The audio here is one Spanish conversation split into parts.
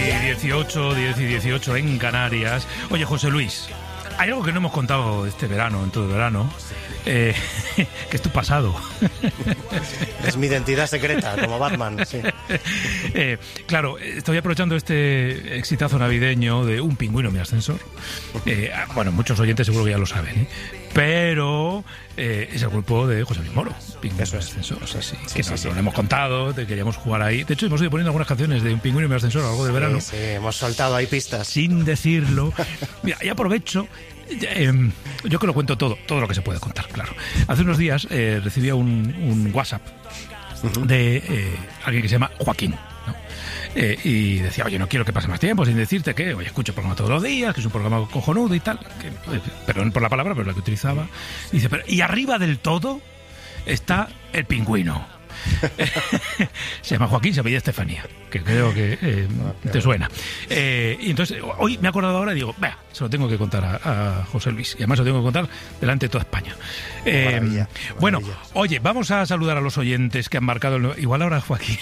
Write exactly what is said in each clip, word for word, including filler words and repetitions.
dieciocho, diez y dieciocho en Canarias. Oye, José Luis, hay algo que no hemos contado este verano, en todo el verano, eh, que es tu pasado. Es mi identidad secreta, como Batman, sí. Eh, claro, estoy aprovechando este exitazo navideño de Un pingüino en mi ascensor. Eh, bueno, muchos oyentes seguro que ya lo saben, ¿eh? Pero eh, es el grupo de José Luis Moro, Pingüino en mi ascensor. O sea, sí, sí, que sí, nos sí. lo hemos contado, te queríamos jugar ahí. De hecho, hemos ido poniendo algunas canciones de Un pingüino en mi ascensor a lo largo del sí, verano. Sí, hemos soltado ahí pistas. Sin decirlo. Mira, y aprovecho. Eh, yo que lo cuento todo, todo lo que se puede contar, claro. Hace unos días eh, recibía un, un WhatsApp uh-huh. de eh, alguien que se llama Joaquín, ¿no? Eh, y decía, oye, no quiero que pase más tiempo sin decirte que, oye, escucho el programa todos los días, que es un programa cojonudo y tal, que, eh, perdón por la palabra, pero la que utilizaba. Y dice, pero y arriba del todo está el pingüino. Se llama Joaquín, se apellida Estefanía, que creo que eh, okay. te suena. Eh, y entonces, hoy me he acordado ahora y digo, vea, se lo tengo que contar a, a José Luis. Y además se lo tengo que contar delante de toda España. Eh, maravilla, bueno, maravilla. Oye, vamos a saludar a los oyentes que han marcado el... Igual ahora Joaquín...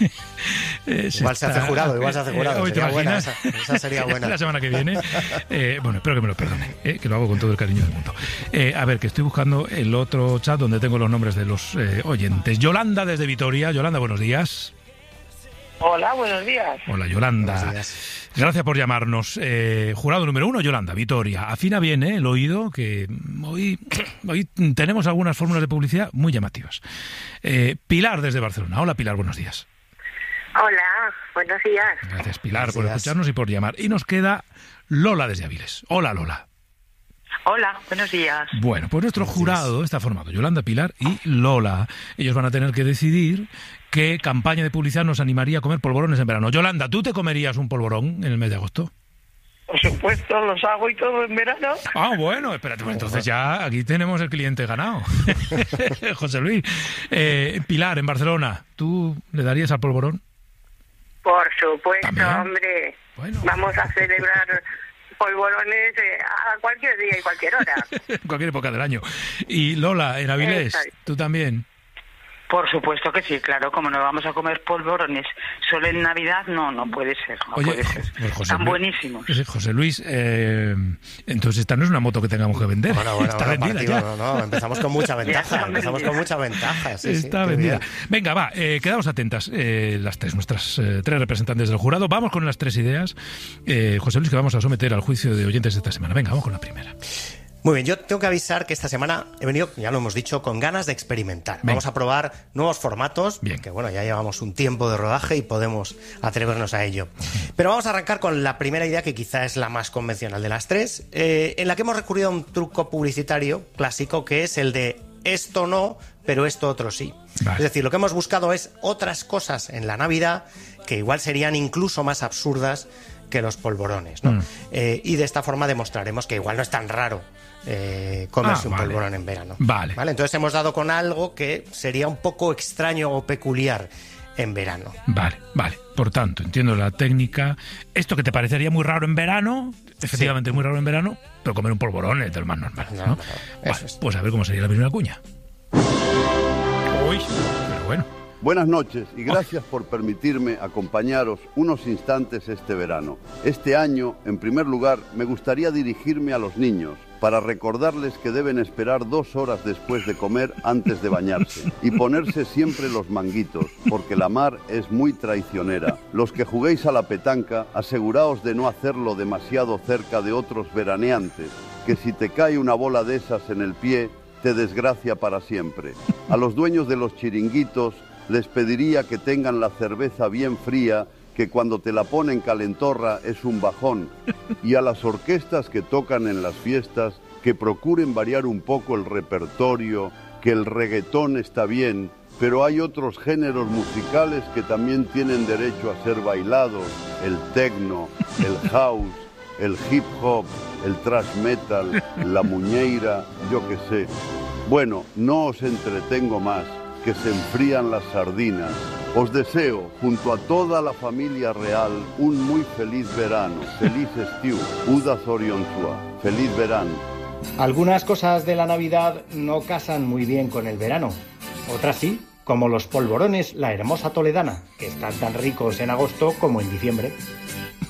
Eh, se igual está, se hace jurado, igual se hace jurado. Eh, sería buena, esa, esa sería buena. La semana que viene. Eh, bueno, espero que me lo perdonen, eh, que lo hago con todo el cariño del mundo. Eh, a ver, que estoy buscando el otro chat donde tengo los nombres de los eh, oyentes. Yolanda desde Vitoria. Yolanda, buenos días. Hola, buenos días. Hola, Yolanda. Días. Gracias por llamarnos. Eh, jurado número uno, Yolanda, Vitoria. Afina bien eh, el oído, que hoy, hoy tenemos algunas fórmulas de publicidad muy llamativas. Eh, Pilar desde Barcelona. Hola, Pilar, buenos días. Hola, buenos días. Gracias, Pilar, buenos por días. escucharnos y por llamar. Y nos queda Lola desde Avilés. Hola, Lola. Hola, buenos días. Bueno, pues nuestro jurado está formado Yolanda, Pilar y Lola. Ellos van a tener que decidir qué campaña de publicidad nos animaría a comer polvorones en verano. Yolanda, ¿tú te comerías un polvorón en el mes de agosto? Por supuesto, los hago y todo en verano. Ah, bueno, espérate, pues entonces ya aquí tenemos el cliente ganado. José Luis. Eh, Pilar, en Barcelona, ¿tú le darías al polvorón? Por supuesto, ¿también? Hombre. Bueno. Vamos a celebrar polvorones eh, a cualquier día y cualquier hora. En cualquier época del año. Y Lola, en Avilés, Exacto. ¿tú también? Por supuesto que sí, claro, como no vamos a comer polvorones solo en Navidad, no, no puede ser, no Oye, puede ser. Pues José Están Luis, buenísimos. José Luis, eh, entonces esta no es una moto que tengamos que vender. Bueno, bueno, está bueno, vendida partido, ya. No, no, empezamos con mucha ventaja, empezamos con mucha ventaja. Sí, está sí, vendida. Venga, va, eh, quedamos atentas, eh, las tres, nuestras eh, tres representantes del jurado. Vamos con las tres ideas, eh, José Luis, que vamos a someter al juicio de oyentes de esta semana. Venga, vamos con la primera. Muy bien, yo tengo que avisar que esta semana he venido, ya lo hemos dicho, con ganas de experimentar. Venga. Vamos a probar nuevos formatos, bien. Que bueno, ya llevamos un tiempo de rodaje y podemos atrevernos a ello. Pero vamos a arrancar con la primera idea, que quizá es la más convencional de las tres, eh, en la que hemos recurrido a un truco publicitario clásico, que es el de esto no, pero esto otro sí. Vale. Es decir, lo que hemos buscado es otras cosas en la Navidad que igual serían incluso más absurdas que los polvorones, ¿no? Mm. Eh, y de esta forma demostraremos que igual no es tan raro eh, comerse ah, un vale. polvorón en verano. Vale. Vale. Entonces hemos dado con algo que sería un poco extraño o peculiar en verano. Vale, vale. Por tanto, entiendo la técnica. Esto que te parecería muy raro en verano, efectivamente sí. muy raro en verano, pero comer un polvorón es de lo más normal, ¿no? no, no vale, es. Pues a ver cómo sería la primera cuña. Uy, pero bueno. Buenas noches y gracias por permitirme acompañaros unos instantes este verano. Este año, en primer lugar, me gustaría dirigirme a los niños para recordarles que deben esperar dos horas después de comer antes de bañarse y ponerse siempre los manguitos, porque la mar es muy traicionera. Los que juguéis a la petanca, aseguraos de no hacerlo demasiado cerca de otros veraneantes, que si te cae una bola de esas en el pie, te desgracia para siempre. A los dueños de los chiringuitos, les pediría que tengan la cerveza bien fría, que cuando te la ponen calentorra es un bajón. Y a las orquestas que tocan en las fiestas, que procuren variar un poco el repertorio, que el reggaetón está bien, pero hay otros géneros musicales que también tienen derecho a ser bailados: el techno, el house, el hip hop, el thrash metal, la muñeira, yo qué sé. Bueno, no os entretengo más, que se enfrían las sardinas. Os deseo, junto a toda la familia real, un muy feliz verano. Feliz estiu. Uda zorionzua. Feliz verano. Algunas cosas de la Navidad no casan muy bien con el verano. Otras sí, como los polvorones La Hermosa Toledana, que están tan ricos en agosto como en diciembre.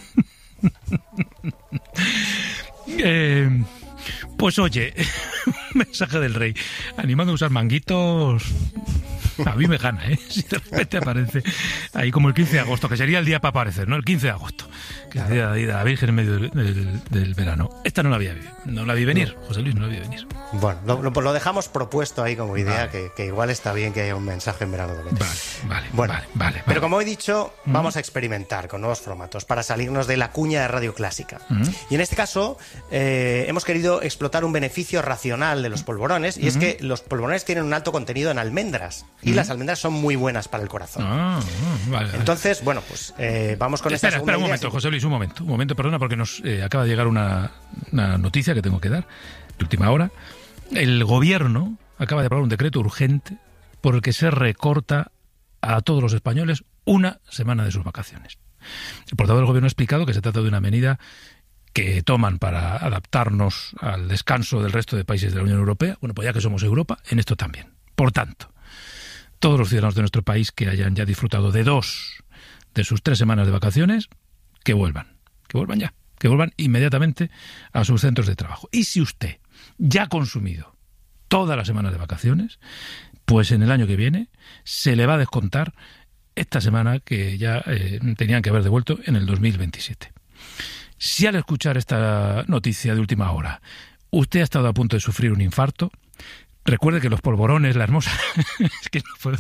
eh, pues oye, mensaje del rey, animando a usar manguitos. A mí me gana, ¿eh? Si de repente aparece ahí como el quince de agosto, que sería el día para aparecer, ¿no? El quince de agosto, que es el día de la Virgen en medio del, del, del verano. Esta no la vi, no la vi venir, José Luis, no la vi venir. Bueno, lo, lo, lo dejamos propuesto ahí como idea, vale. que, que igual está bien que haya un mensaje en verano también. Vale, vale, bueno, vale, vale, vale. Pero como he dicho, uh-huh. vamos a experimentar con nuevos formatos para salirnos de la cuña de Radio Clásica. Uh-huh. Y en este caso, eh, hemos querido explotar un beneficio racional de los polvorones, y uh-huh. es que los polvorones tienen un alto contenido en almendras. Y las almendras son muy buenas para el corazón. Ah, vale, vale. Entonces, bueno, pues eh, vamos con espera, esta segunda Espera un idea, momento, sí. José Luis, un momento. Un momento, perdona, porque nos eh, acaba de llegar una, una noticia que tengo que dar, de última hora. El gobierno acaba de aprobar un decreto urgente por el que se recorta a todos los españoles una semana de sus vacaciones. El portavoz del gobierno ha explicado que se trata de una medida que toman para adaptarnos al descanso del resto de países de la Unión Europea. Bueno, pues ya que somos Europa, en esto también. Por tanto, todos los ciudadanos de nuestro país que hayan ya disfrutado de dos de sus tres semanas de vacaciones, que vuelvan, que vuelvan ya, que vuelvan inmediatamente a sus centros de trabajo. Y si usted ya ha consumido todas las semanas de vacaciones, pues en el año que viene se le va a descontar esta semana que ya eh, tenían que haber devuelto en el dos mil veintisiete. Si al escuchar esta noticia de última hora usted ha estado a punto de sufrir un infarto, recuerde que los polvorones, la hermosa... es que no puedo...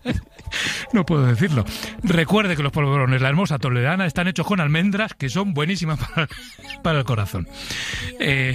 no puedo decirlo. Recuerde que los polvorones, la hermosa toledana, están hechos con almendras que son buenísimas para, para el corazón. Eh...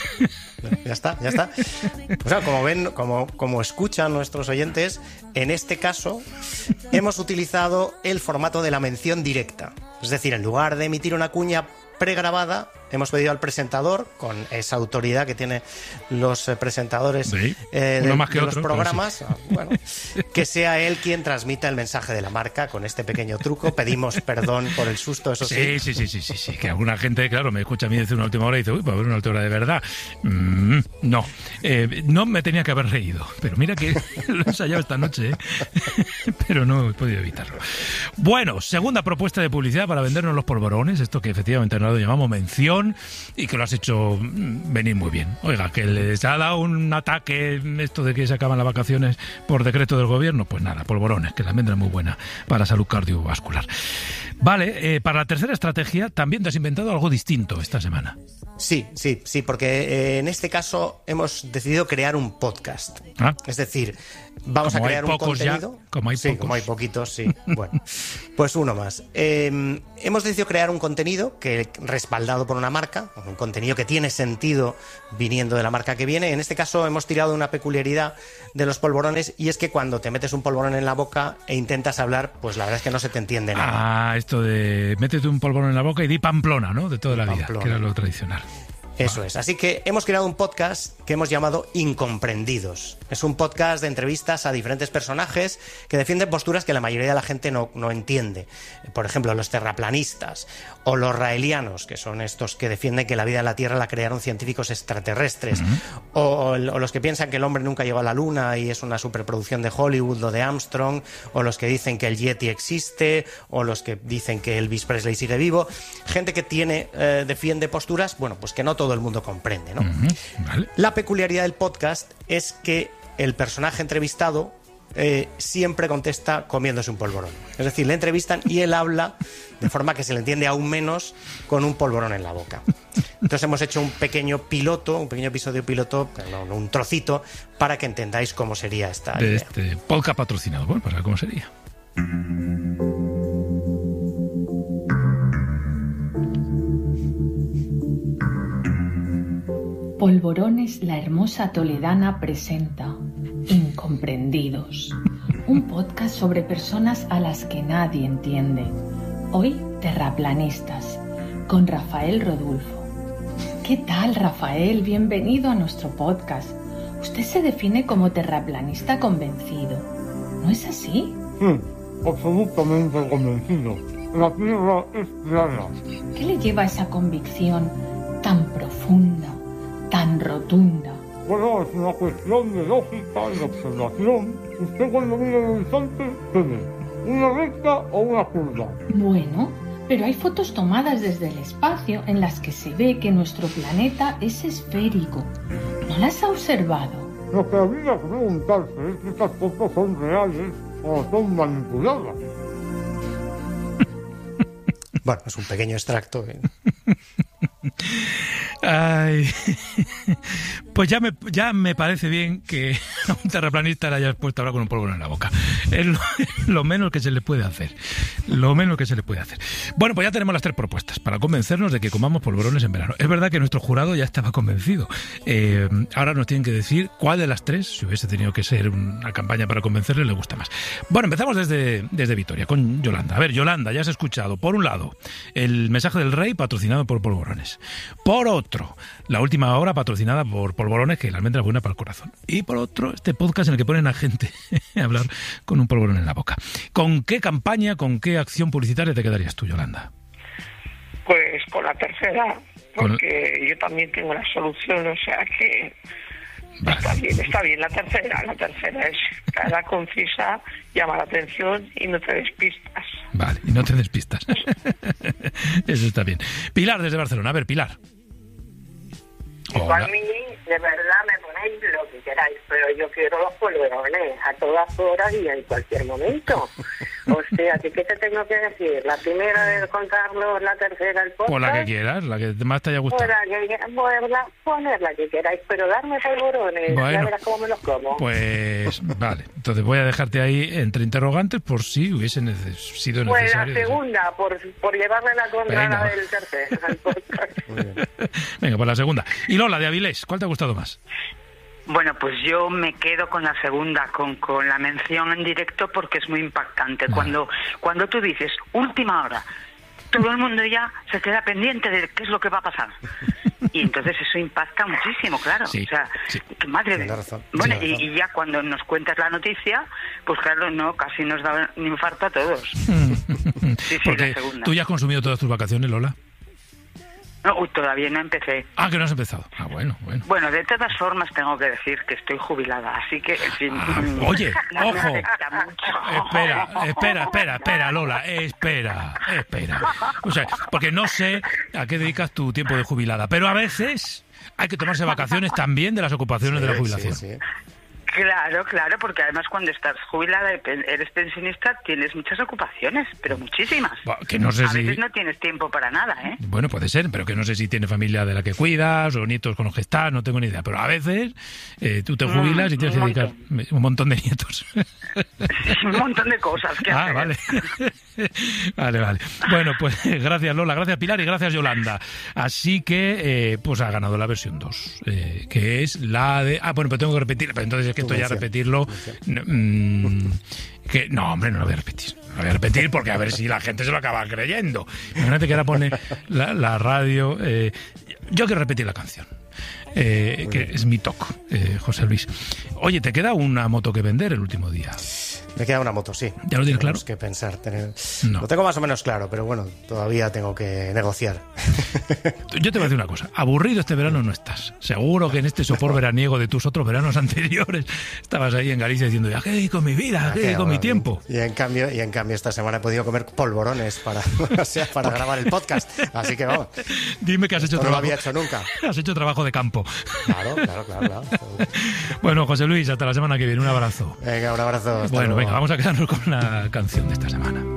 Ya está, ya está. O sea, como ven, como, como escuchan nuestros oyentes, en este caso hemos utilizado el formato de la mención directa. Es decir, en lugar de emitir una cuña pregrabada, hemos pedido al presentador, con esa autoridad que tienen los eh, presentadores sí, eh, de, más que de otro, los programas, sí. bueno, que sea él quien transmita el mensaje de la marca con este pequeño truco. Pedimos perdón por el susto, eso sí. Sí, sí, sí, sí, sí, sí. Que alguna gente, claro, me escucha a mí decir una última hora y dice, uy, pues haber una última hora de verdad. Mm, no, eh, no me tenía que haber reído, pero mira que lo he ensayado esta noche, ¿eh? Pero no he podido evitarlo. Bueno, segunda propuesta de publicidad para vendernos los polvorones, esto que efectivamente no lo llamamos mención, y que lo has hecho venir muy bien. Oiga, que les ha dado un ataque esto de que se acaban las vacaciones por decreto del gobierno, pues nada, polvorones, que la almendra es muy buena para la salud cardiovascular. Vale, eh, para la tercera estrategia también te has inventado algo distinto esta semana. Sí, sí, sí, porque eh, en este caso hemos decidido crear un podcast. ¿Ah? Es decir, vamos como a crear un contenido. Ya, como hay sí, pocos. como hay poquitos, sí. Bueno, pues uno más. Eh, hemos decidido crear un contenido que respaldado por una marca, un contenido que tiene sentido viniendo de la marca que viene. En este caso hemos tirado una peculiaridad de los polvorones, y es que cuando te metes un polvorón en la boca e intentas hablar, pues la verdad es que no se te entiende nada. Ah, esto de métete un polvorón en la boca y di Pamplona, ¿no? De toda la vida, que era lo tradicional. Eso es. Así que hemos creado un podcast que hemos llamado Incomprendidos. Es un podcast de entrevistas a diferentes personajes que defienden posturas que la mayoría de la gente no, no entiende. Por ejemplo, los terraplanistas o los raelianos, que son estos que defienden que la vida en la Tierra la crearon científicos extraterrestres. Uh-huh. o, o los que piensan que el hombre nunca llegó a la Luna y es una superproducción de Hollywood o de Armstrong, o los que dicen que el Yeti existe, o los que dicen que Elvis Presley sigue vivo. Gente que tiene eh, defiende posturas, bueno, pues que no todo el mundo comprende, ¿no? Uh-huh. Vale. La peculiaridad del podcast es que el personaje entrevistado eh, siempre contesta comiéndose un polvorón. Es decir, le entrevistan y él habla de forma que se le entiende aún menos con un polvorón en la boca. Entonces hemos hecho un pequeño piloto, un pequeño episodio piloto, no, un trocito, para que entendáis cómo sería esta de idea. Este podcast patrocinado, bueno, para ver cómo sería. Polvorones La Hermosa Toledana presenta Incomprendidos, un podcast sobre personas a las que nadie entiende. Hoy, terraplanistas, con Rafael Rodulfo. ¿Qué tal, Rafael? Bienvenido a nuestro podcast. Usted se define como terraplanista convencido, ¿no es así? Sí, absolutamente convencido. La Tierra es plana. ¿Qué le lleva a esa convicción tan profunda, tan rotunda? Bueno, es una cuestión de lógica y de observación. Usted cuando mira el horizonte, ¿qué ve? ¿Una recta o una curva? Bueno, Pero hay fotos tomadas desde el espacio en las que se ve que nuestro planeta es esférico. ¿No las ha observado? Lo que habría que preguntarse es si estas fotos son reales o son manipuladas. Bueno, es un pequeño extracto. ¿eh? Ay, pues ya me, ya me parece bien que a un terraplanista le hayas puesto ahora con un polvorón en la boca. Es lo, lo menos que se le puede hacer. Lo menos que se le puede hacer. Bueno, pues ya tenemos las tres propuestas para convencernos de que comamos polvorones en verano. Es verdad que nuestro jurado ya estaba convencido. Eh, ahora nos tienen que decir cuál de las tres, si hubiese tenido que ser una campaña para convencerle, le gusta más. Bueno, empezamos desde, desde Vitoria, con Yolanda. A ver, Yolanda, ya has escuchado, por un lado, el mensaje del rey patrocinado por polvorones. Por otro, la última hora patrocinada por polvorones, que la almendra es buena para el corazón. Y por otro, este podcast en el que ponen a gente a hablar con un polvorón en la boca. ¿Con qué campaña, con qué acción publicitaria te quedarías tú, Yolanda? Pues con la tercera, porque con... yo también tengo la solución, o sea que... Vale. Está bien, está bien, la tercera, la tercera es clara, concisa, llama la atención y no te despistas. Vale, y no te despistas. Eso está bien. Pilar, desde Barcelona. A ver, Pilar. Igual a mí, de verdad, me ponéis lo que queráis, pero yo quiero los polvorones a todas horas y en cualquier momento. O sea, ¿qué te tengo que decir? La primera de contarlo, la tercera el podcast. Pues la que quieras, la que más te haya gustado. Pues la que, pues la, poner la que queráis, pero darme polvorones, bueno, ya verás cómo me los como. Pues vale, entonces voy a dejarte ahí entre interrogantes por si hubiese neces- sido pues necesario. Pues la segunda, por, por llevarle la contraria del tercero al podcast. Venga, pues la segunda. Y Lola, de Avilés, ¿cuál te ha gustado más? Bueno, pues yo me quedo con la segunda, con, con la mención en directo, porque es muy impactante. Vale. Cuando, cuando tú dices última hora, todo el mundo ya se queda pendiente de qué es lo que va a pasar. Y entonces eso impacta muchísimo, claro. Sí, o sea, sí. madre de... razón. Bueno, y, y ya cuando nos cuentas la noticia, pues claro, no, casi nos da un infarto a todos. Sí, sí, porque la segunda. ¿Tú ya has consumido todas tus vacaciones, Lola? No, uy, todavía no empecé. Ah, que no has empezado. Ah, bueno, bueno. Bueno, de todas formas tengo que decir que estoy jubilada, así que, en fin... Ah, oye, ojo. Espera, espera, espera, espera, Lola, espera, espera. O sea, porque no sé a qué dedicas tu tiempo de jubilada, pero a veces hay que tomarse vacaciones también de las ocupaciones sí, de la jubilación. Sí, sí. Claro, claro, porque además cuando estás jubilada, eres pensionista, tienes muchas ocupaciones, pero muchísimas. Que no sé a si... veces no tienes tiempo para nada, ¿eh? Bueno, puede ser, pero que no sé si tienes familia de la que cuidas o nietos con los que estás, no tengo ni idea. Pero a veces eh, tú te jubilas mm, y tienes que dedicar un montón de nietos. Sí, un montón de cosas que ah, hacer. vale. Vale, vale. Bueno, pues gracias Lola, gracias Pilar y gracias Yolanda. Así que, eh, pues ha ganado la versión dos, eh, que es la de... Ah, bueno, pero tengo que repetir, pero entonces es que esto ya repetirlo... No, mmm, que, no, hombre, no lo voy a repetir. No lo voy a repetir porque a ver si la gente se lo acaba creyendo. Imagínate que ahora pone la, la radio... Eh, yo quiero repetir la canción. Eh, que es mi toque, eh, José Luis. Oye, ¿te queda una moto que vender el último día? Me queda una moto, sí. ¿Ya lo tienes claro? Tenemos que pensar. Tener... No. Lo tengo más o menos claro, pero bueno, todavía tengo que negociar. Yo te voy a decir una cosa. Aburrido este verano no estás. Seguro que en este sopor veraniego de tus otros veranos anteriores estabas ahí en Galicia diciendo, ¿ya qué dedico con mi vida? ¿Qué dedico con mi tiempo? Y en cambio, y en cambio esta semana he podido comer polvorones para, o sea, para grabar el podcast. Así que vamos. Dime que has hecho Esto trabajo. No lo había hecho nunca. Has hecho trabajo de campo. Claro, claro, claro, claro. Bueno, José Luis, hasta la semana que viene. Un abrazo. Venga, un abrazo. Hasta bueno, luego. venga, vamos a quedarnos con la canción de esta semana.